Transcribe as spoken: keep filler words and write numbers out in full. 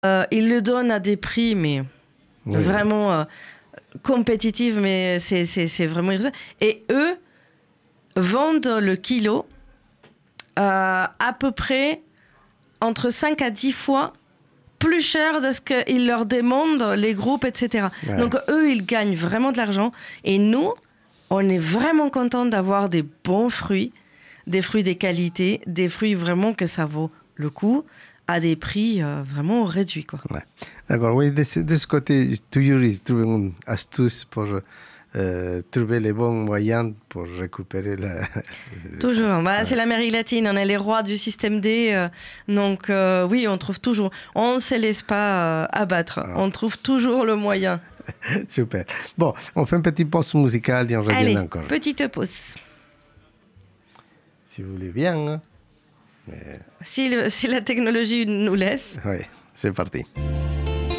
Euh, ils le donnent à des prix, mais oui. vraiment euh, compétitifs, mais c'est, c'est, c'est vraiment... Et eux vendent le kilo euh, à peu près entre cinq à dix fois plus cher de ce qu'ils leur demandent, les groupes, et cetera. Ouais. Donc eux, ils gagnent vraiment de l'argent. Et nous, on est vraiment contents d'avoir des bons fruits, des fruits de qualité, des fruits vraiment que ça vaut le coup, à des prix euh, vraiment réduits, quoi. Ouais. D'accord, oui, de, de ce côté, toujours ils trouvent une astuce pour euh, trouver les bons moyens pour récupérer la... Toujours, bah, ouais. C'est l'Amérique latine, on est les rois du système D, euh, donc euh, oui, on trouve toujours, on ne se laisse pas euh, abattre, ah. on trouve toujours le moyen. Super. Bon, on fait une petite pause musicale et on revient Allez, encore. Petite pause. Si vous voulez bien. Hein. Mais... Si, le, si la technologie nous laisse. Oui, c'est parti.